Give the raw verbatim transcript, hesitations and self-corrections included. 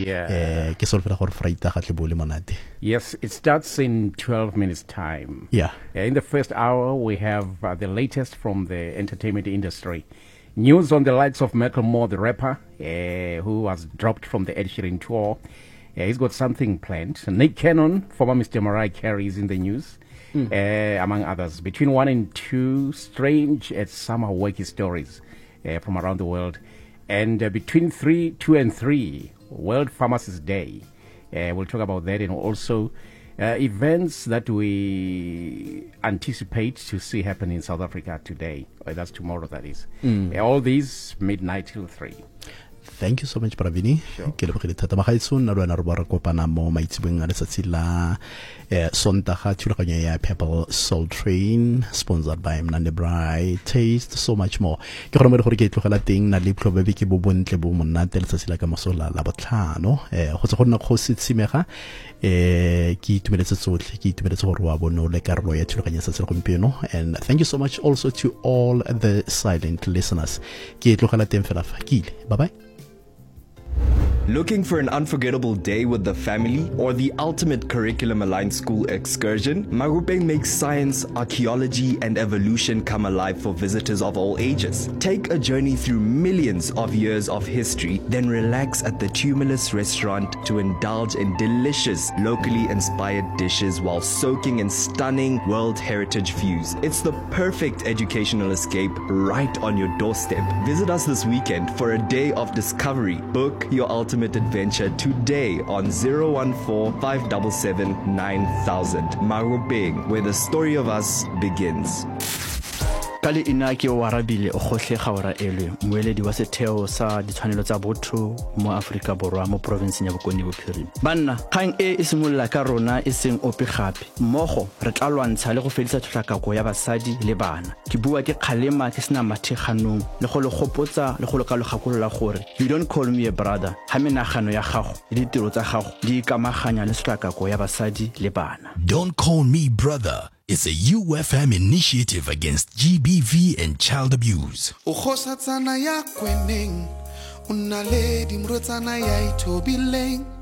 Yeah. eh ke solfela gore Freitag ga tle bole monate. Yes, it starts in twelve minutes time. Yeah. Uh, in the first hour, we have uh, the latest from the entertainment industry. News on the likes of Macklemore, the rapper, uh, who was dropped from the Ed Sheeran tour. Uh, he's got something planned. Nick Cannon, former Mister Mariah Carey, is in the news, mm. uh, among others. Between one and two, strange and somehow wacky stories uh, from around the world. And uh, between three, two and three, World Pharmacist Day. Uh, we'll talk about that, and also uh, events that we anticipate to see happen in South Africa today. Or that's tomorrow, that is. Mm. Uh, all these midnight till three. Thank you so much, Pravini. Ke lebogile thata magaitso nna lwana re bo re kopana mo maitsibeng a letsatsi la Sontaga thulaganyo ya Purple Soul Train, sponsored by Mnandi Braai Taste, so much more. Ke gore mo re gore ke tlogela teng na le plobe ke bo bontle bo monate letsatsi la ka mosola la botlhano eh go tse go nna go sitsimega eh ke itumeletse tsotlhe ke itumeletse gore wa bona le karolo ya thulaganyo sa segompieno. And thank you so much also to all the silent listeners. Ke tlogela teng fela fa kile. Bye bye. Looking for an unforgettable day with the family or the ultimate curriculum-aligned school excursion? Marupeng makes science, archaeology, and evolution come alive for visitors of all ages. Take a journey through millions of years of history, then relax at the Tumulus restaurant to indulge in delicious, locally inspired dishes while soaking in stunning World Heritage views. It's the perfect educational escape right on your doorstep. Visit us this weekend for a day of discovery. Book your ultimate adventure today on zero one four, five seven seven, nine thousand. Marupeng, where the story of us begins. Kali inaki o warabile o gohle gaora elwe moeledi wa setheo sa ditshwanelo tsa botho mo Afrika Borwa mo province ya Bokone Bophirima. Banna kgang e e simolla ka rona e seng ope gape mmogo re tla lwantsha le go fedisa tlhakako ya basadi le bana. Ke bua ke kgalema ke sena matheganong le go le gopotsa le go le ka lo gakolola gore you don't call me a brother ha menagano ya gago le ditiro tsa gago di ikamaganya le tlhakako ya basadi le bana. Don't call me brother. It's a U F M initiative against G B V and child abuse. Ukhosatsana ya kweneng unaledi mrotsana ya itobileng.